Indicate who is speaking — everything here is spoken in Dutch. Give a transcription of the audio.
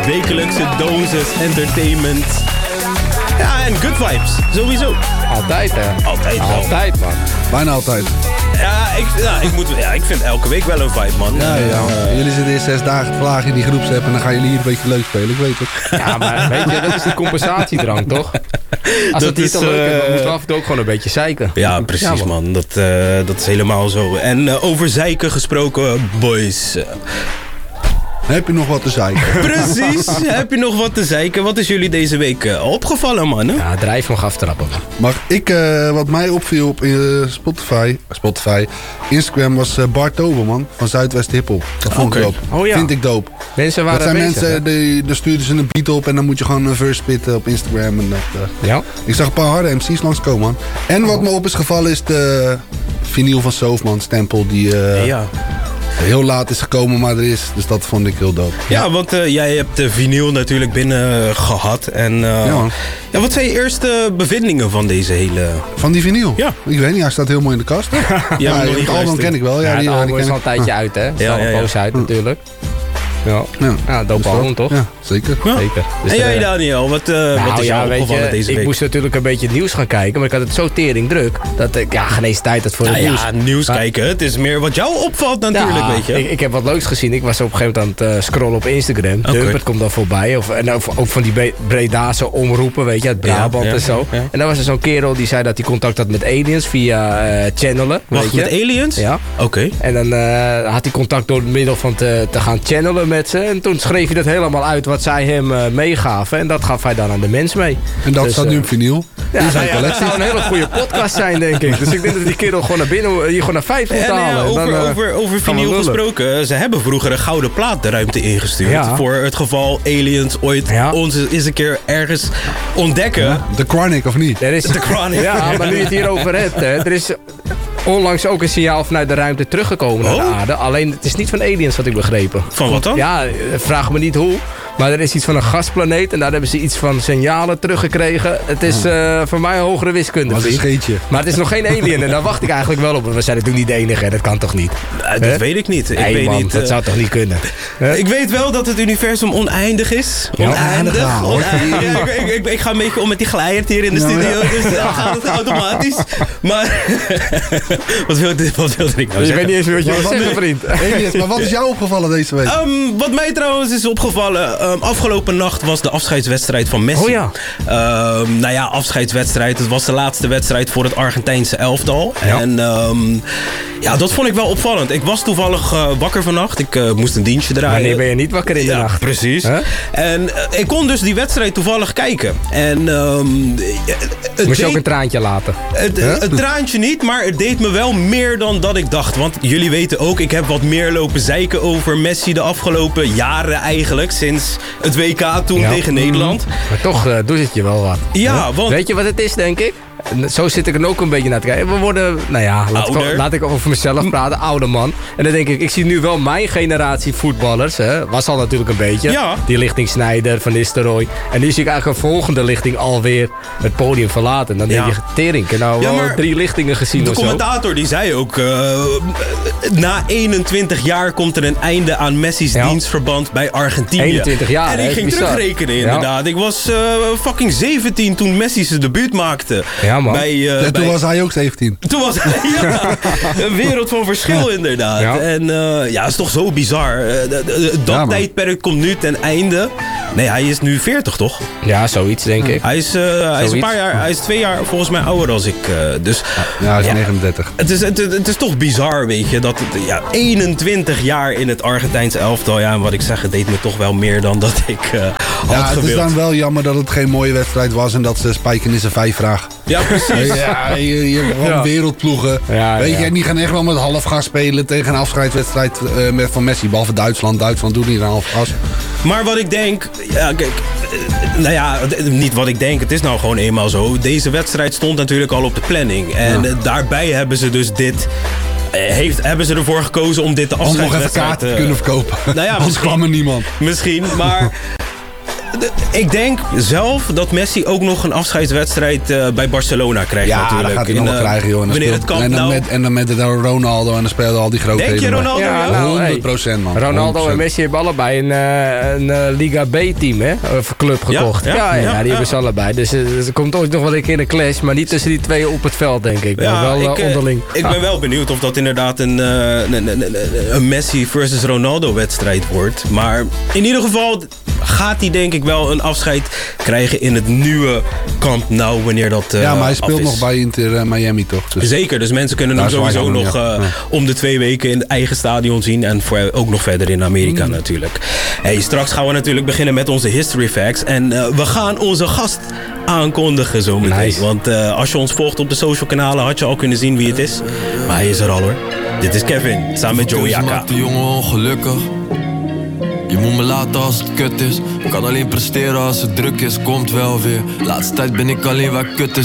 Speaker 1: Wekelijkse dosis entertainment. Ja, en good vibes, sowieso.
Speaker 2: Altijd, hè?
Speaker 1: Altijd wel.
Speaker 2: Altijd, man.
Speaker 3: Bijna altijd.
Speaker 1: Ik vind elke week wel een vibe, man.
Speaker 3: Ja. Jullie zitten eerst 6 dagen te vlagen in die groepsapp en dan gaan jullie hier een beetje leuk spelen, ik weet het.
Speaker 2: Ja, maar weet je, dat is die compensatiedrang, toch? Als het niet te leuk is, dan moeten we af en toe ook gewoon een beetje zeiken.
Speaker 1: Ja, precies, man. Dat is helemaal zo. En over zeiken gesproken, boys.
Speaker 3: Heb je nog wat te zeiken?
Speaker 1: Precies, heb je nog wat te zeiken? Wat is jullie deze week opgevallen, man? Hè?
Speaker 2: Ja, drijf mag aftrappen.
Speaker 3: Mag ik, wat mij opviel op Spotify, Instagram was Bart Tober, man, van Zuidwest Hiphop. Dat vond ik dope.
Speaker 2: Oh, ja.
Speaker 3: Vind ik dope.
Speaker 2: Mensen waren
Speaker 3: dat zijn
Speaker 2: bezig,
Speaker 3: mensen, daar sturen ze een beat op en dan moet je gewoon een verse spitten op Instagram. En dat,
Speaker 2: ja?
Speaker 3: Ik zag een paar harde MC's langskomen, man. En wat me op is gevallen is de vinyl van Soofman, Stempel, die... heel laat is gekomen, maar er is. Dus dat vond ik heel dope.
Speaker 1: Ja, want jij hebt de vinyl natuurlijk binnen gehad. En wat zijn je eerste bevindingen van deze hele...
Speaker 3: Van die vinyl?
Speaker 1: Ja.
Speaker 3: Ik weet niet, hij staat heel mooi in de kast. Het album ken ik wel.
Speaker 2: Ja, het album is
Speaker 3: ken
Speaker 2: al een tijdje uit, hè? Het is al een poos uit, natuurlijk. Ja, dope album, toch?
Speaker 3: Ja, zeker.
Speaker 1: Ja.
Speaker 2: Zeker. Dus
Speaker 1: en jij, Daniel, wat is jou opgevallen deze week?
Speaker 2: Ik moest natuurlijk een beetje het nieuws gaan kijken, maar ik had het zo tering druk dat ik geen eens tijd had voor het nieuws.
Speaker 1: Ja, nieuws kijken. Het is meer wat jou opvalt natuurlijk, weet je.
Speaker 2: Ik heb wat leuks gezien. Ik was op een gegeven moment aan het scrollen op Instagram.
Speaker 1: Okay.
Speaker 2: Dumpert komt dan voorbij. Ook van die Bredase omroepen, weet je, uit Brabant en zo. Ja. En dan was er zo'n kerel die zei dat hij contact had met aliens via channelen.
Speaker 1: Wacht, met aliens?
Speaker 2: Ja.
Speaker 1: Oké.
Speaker 2: En dan had hij contact door middel van te gaan channelen met ze. En toen schreef hij dat helemaal uit wat zij hem meegaven. En dat gaf hij dan aan de mens mee.
Speaker 3: En dat staat nu op vinyl?
Speaker 2: Ja, dat zou een hele goede podcast zijn, denk ik. Dus ik denk dat die kerel gewoon naar binnen, hier gewoon naar 5 moet halen.
Speaker 1: Over vinyl gesproken. Ze hebben vroeger een gouden plaat de ruimte ingestuurd. Ja. Voor het geval aliens ooit ons eens een keer ergens ontdekken. Ja.
Speaker 3: The Chronic, of niet?
Speaker 1: The Chronic.
Speaker 2: Ja, maar nu je het hierover hebt. Hè, er is onlangs ook een signaal vanuit de ruimte teruggekomen naar de aarde. Alleen het is niet van aliens, wat ik begrepen.
Speaker 1: Van wat dan?
Speaker 2: Ja, vraag me niet hoe. Maar er is iets van een gasplaneet en daar hebben ze iets van signalen teruggekregen. Het is voor mij een hogere wiskunde.
Speaker 3: Wat een scheetje.
Speaker 2: Maar het is nog geen alien en daar wacht ik eigenlijk wel op. We zijn natuurlijk niet de enige, dat kan toch niet?
Speaker 1: Dat weet ik niet.
Speaker 2: Nee, weet niet. Dat zou toch niet kunnen?
Speaker 1: Ik weet wel dat het universum oneindig is. Oneindig. Ik ga een beetje om met die glijert hier in de studio, dus dan gaat het automatisch. Maar wat wilde ik nou zeggen?
Speaker 2: Je weet niet eens wat je wil zeggen, vriend.
Speaker 3: Maar wat is jou opgevallen deze week?
Speaker 1: Wat mij trouwens is opgevallen... afgelopen nacht was de afscheidswedstrijd van Messi.
Speaker 2: Oh ja.
Speaker 1: Afscheidswedstrijd. Het was de laatste wedstrijd voor het Argentijnse elftal. Ja. En dat vond ik wel opvallend. Ik was toevallig wakker vannacht. Ik moest een dienstje draaien.
Speaker 2: Wanneer ben je niet wakker in de nacht?
Speaker 1: Precies. Huh? En ik kon dus die wedstrijd toevallig kijken. En
Speaker 2: moest je ook een traantje laten?
Speaker 1: Het traantje niet, maar het deed me wel meer dan dat ik dacht. Want jullie weten ook, ik heb wat meer lopen zeiken over Messi de afgelopen jaren eigenlijk. Sinds het WK toen tegen Nederland.
Speaker 2: Maar toch doet het je wel wat.
Speaker 1: Ja, want...
Speaker 2: Weet je wat het is, denk ik? Zo zit ik er ook een beetje naar te kijken. We worden, laat ik over mezelf praten, oude man. En dan denk ik zie nu wel mijn generatie voetballers. Was al natuurlijk een beetje. Ja. Die lichting Sneijder, Van Nistelrooy. En nu zie ik eigenlijk een volgende lichting alweer het podium verlaten. Dan denk je, tering, ik heb nou wel 3 lichtingen gezien.
Speaker 1: De commentator die zei ook, na 21 jaar komt er een einde aan Messi's dienstverband bij Argentinië.
Speaker 2: 21 jaar,
Speaker 1: en ik ging terugrekenen inderdaad. Ik was fucking 17 toen Messi zijn debuut maakte.
Speaker 2: Ja, man.
Speaker 3: Toen was hij ook 17.
Speaker 1: Toen was hij, een wereld van verschil inderdaad. Ja. En het is toch zo bizar. Dat tijdperk komt nu ten einde. Nee, hij is nu 40, toch?
Speaker 2: Ja, zoiets denk ik.
Speaker 1: Hij is een paar jaar, hij is 2 jaar volgens mij ouder dan ik. Dus,
Speaker 3: hij is 39.
Speaker 1: Het is toch bizar, weet je. Dat 21 jaar in het Argentijnse elftal. Ja, en wat ik zeg, het deed me toch wel meer dan dat ik had gewild.
Speaker 3: Het is dan wel jammer dat het geen mooie wedstrijd was en dat ze Spijkenissen 5 vraag.
Speaker 1: Ja, precies.
Speaker 3: Je hebt gewoon wereldploegen. Weet je, die gaan echt wel met halfgas spelen tegen een afscheidswedstrijd van Messi. Behalve Duitsland. Duitsland doet niet een halfgas.
Speaker 1: Maar wat ik denk... Ja, kijk, niet wat ik denk. Het is nou gewoon eenmaal zo. Deze wedstrijd stond natuurlijk al op de planning. En daarbij hebben ze dus dit... hebben ze ervoor gekozen om dit de afscheidswedstrijd...
Speaker 3: Om nog even kaarten te kunnen verkopen.
Speaker 1: Nou ja,
Speaker 3: anders kwam er niemand.
Speaker 1: Misschien, maar... ik denk zelf dat Messi ook nog een afscheidswedstrijd bij Barcelona krijgt natuurlijk.
Speaker 3: Ja, dat gaat hij nog wel krijgen, joh.
Speaker 1: Wanneer het Camp Nou...
Speaker 3: En dan met Ronaldo en dan spelen al die grootheden.
Speaker 1: Denk je Ronaldo?
Speaker 2: Ja,
Speaker 3: 100%, man.
Speaker 2: Ronaldo 100%. En Messi hebben allebei een Liga B-team, hè? Of club gekocht. Ja, die hebben ze allebei. Dus er komt ooit nog wel een keer een clash, maar niet tussen die twee op het veld, denk ik.
Speaker 1: Ja,
Speaker 2: wel onderling.
Speaker 1: Ik ben wel benieuwd of dat inderdaad een Messi versus Ronaldo wedstrijd wordt. Maar in ieder geval gaat hij denk ik wel een afscheid krijgen in het nieuwe Camp Nou, wanneer dat
Speaker 3: ja, maar hij speelt nog bij Inter Miami toch? Dus
Speaker 1: zeker, dus mensen kunnen hem sowieso nog om de 2 weken in het eigen stadion zien. En ook nog verder in Amerika natuurlijk. Hey, straks gaan we natuurlijk beginnen met onze History Facts. En we gaan onze gast aankondigen zometeen. Nice. Want als je ons volgt op de social kanalen had je al kunnen zien wie het is. Maar hij is er al hoor. Dit is Kevin, samen met Joey Akka.
Speaker 4: Maakt de jongen ongelukkig. Je moet me laten als het kut is. Ik kan alleen presteren als het druk is, komt wel weer. Laatste tijd ben ik alleen waar kut is.